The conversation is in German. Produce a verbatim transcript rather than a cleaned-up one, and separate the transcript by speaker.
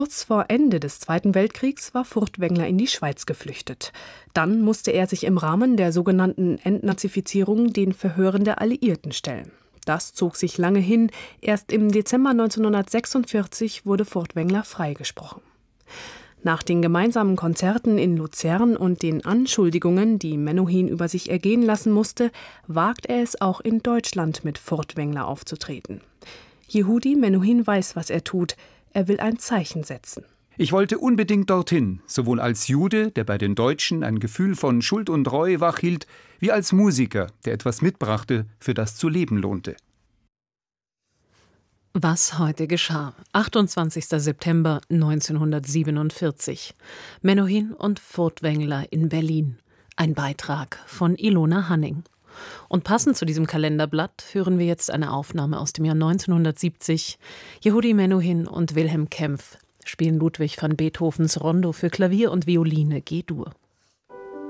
Speaker 1: Kurz vor Ende des Zweiten Weltkriegs war Furtwängler in die Schweiz geflüchtet. Dann musste er sich im Rahmen der sogenannten Entnazifizierung den Verhören der Alliierten stellen. Das zog sich lange hin. Erst im Dezember neunzehnhundertsechsundvierzig wurde Furtwängler freigesprochen. Nach den gemeinsamen Konzerten in Luzern und den Anschuldigungen, die Menuhin über sich ergehen lassen musste, wagt er es auch in Deutschland mit Furtwängler aufzutreten. Yehudi Menuhin weiß, was er tut. Er will ein Zeichen setzen.
Speaker 2: Ich wollte unbedingt dorthin, sowohl als Jude, der bei den Deutschen ein Gefühl von Schuld und Reue wachhielt, wie als Musiker, der etwas mitbrachte, für das zu leben lohnte.
Speaker 3: Was heute geschah. achtundzwanzigster September neunzehnhundertsiebenundvierzig. Menuhin und Furtwängler in Berlin. Ein Beitrag von Ilona Hanning. Und passend zu diesem Kalenderblatt hören wir jetzt eine Aufnahme aus dem Jahr neunzehnhundertsiebzig. Yehudi Menuhin und Wilhelm Kempff spielen Ludwig van Beethovens Rondo für Klavier und Violine G-Dur.